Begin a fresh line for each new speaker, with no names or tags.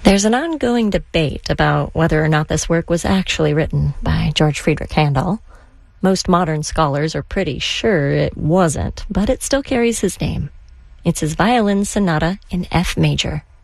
There's an ongoing debate about whether or not this work was actually written by George Friedrich Handel. Most modern scholars are pretty sure it wasn't, but it still carries his name. It's his violin sonata in F major.